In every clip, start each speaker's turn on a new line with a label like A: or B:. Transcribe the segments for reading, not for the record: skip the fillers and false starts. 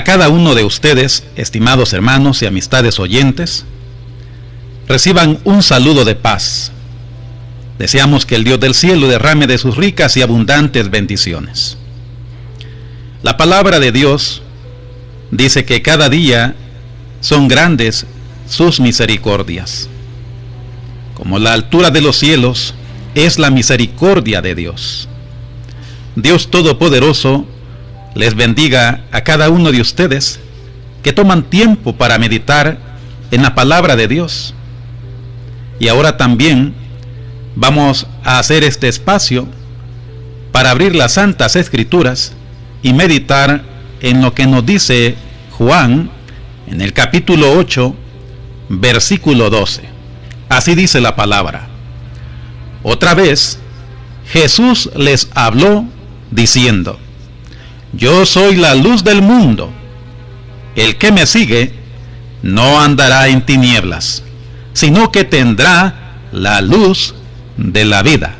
A: cada uno de ustedes, estimados hermanos y amistades oyentes, reciban un saludo de paz. Deseamos que el Dios del cielo derrame de sus ricas y abundantes bendiciones. La palabra de Dios dice que cada día son grandes sus misericordias. Como la altura de los cielos es la misericordia de Dios. Dios Todopoderoso les bendiga a cada uno de ustedes que toman tiempo para meditar en la palabra de Dios. Y ahora también vamos a hacer este espacio para abrir las Santas Escrituras y meditar en lo que nos dice Juan en el capítulo 8, versículo 12. Así dice la palabra: otra vez Jesús les habló diciendo: yo soy la luz del mundo. El que me sigue no andará en tinieblas, sino que tendrá la luz de la vida.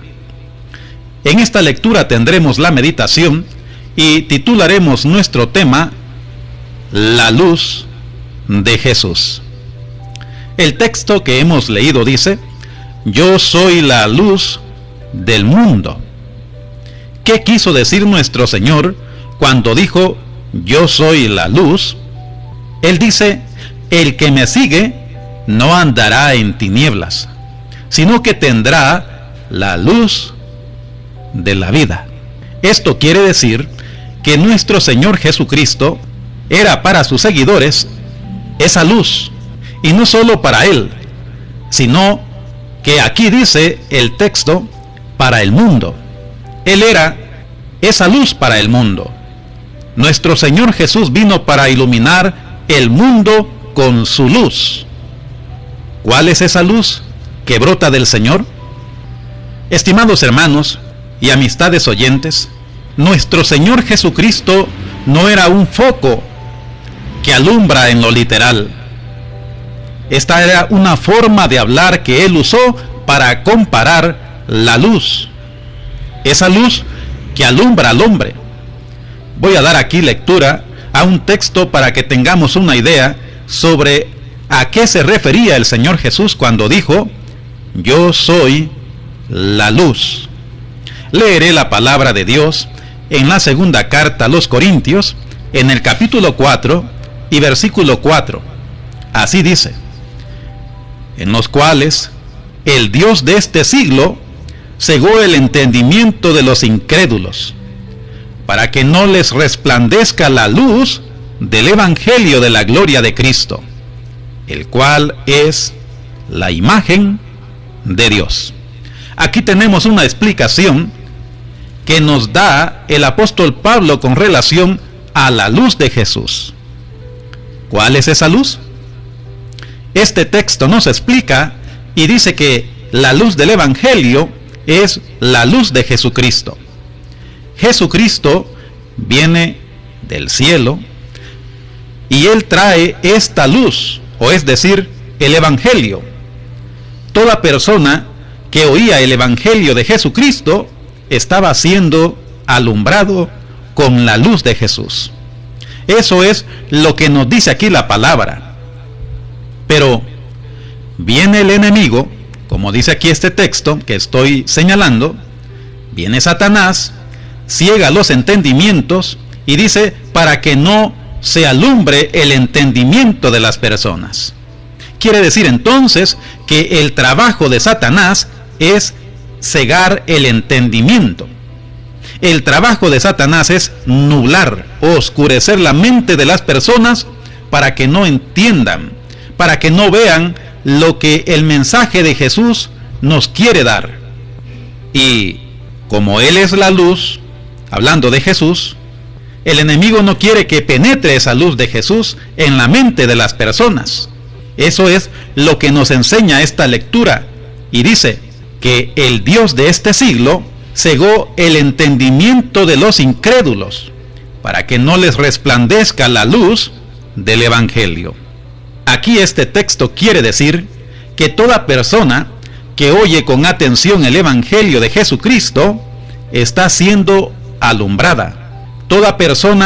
A: En esta lectura tendremos la meditación y titularemos nuestro tema La luz de Jesús. El texto que hemos leído dice: yo soy la luz del mundo. ¿Qué quiso decir nuestro Señor cuando dijo yo soy la luz? Él dice: el que me sigue no andará en tinieblas, sino que tendrá la luz de la vida. Esto quiere decir que nuestro Señor Jesucristo era para sus seguidores esa luz, y no solo para Él, sino que aquí dice el texto, para el mundo. Él era esa luz para el mundo. Nuestro Señor Jesús vino para iluminar el mundo con su luz. ¿Cuál es esa luz que brota del Señor? Estimados hermanos y amistades oyentes, nuestro Señor Jesucristo no era un foco que alumbra en lo literal. Esta era una forma de hablar que Él usó para comparar la luz, esa luz que alumbra al hombre. Voy a dar aquí lectura a un texto para que tengamos una idea sobre a qué se refería el Señor Jesús cuando dijo: yo soy la luz. Leeré la palabra de Dios en la segunda carta a los Corintios, en el capítulo 4 y versículo 4. Así dice: en los cuales el Dios de este siglo cegó el entendimiento de los incrédulos, para que no les resplandezca la luz del evangelio de la gloria de Cristo, el cual es la imagen de Dios. Aquí tenemos una explicación que nos da el apóstol Pablo con relación a la luz de Jesús. ¿Cuál es esa luz? Este texto nos explica y dice que la luz del evangelio es la luz de Jesucristo. Jesucristo viene del cielo y Él trae esta luz, o es decir, el evangelio. Toda persona que oía el evangelio de Jesucristo estaba siendo alumbrado con la luz de Jesús. Eso es lo que nos dice aquí la palabra. Pero viene el enemigo, como dice aquí este texto que estoy señalando, viene Satanás, ciega los entendimientos y dice para que no se alumbre el entendimiento de las personas. Quiere decir entonces que el trabajo de Satanás es cegar el entendimiento. El trabajo de Satanás es nublar o oscurecer la mente de las personas para que no entiendan, para que no vean lo que el mensaje de Jesús nos quiere dar. Y como Él es la luz, hablando de Jesús, el enemigo no quiere que penetre esa luz de Jesús en la mente de las personas. Eso es lo que nos enseña esta lectura. Y dice que el Dios de este siglo cegó el entendimiento de los incrédulos para que no les resplandezca la luz del evangelio. Aquí este texto quiere decir que toda persona que oye con atención el evangelio de Jesucristo está siendo alumbrada. Toda persona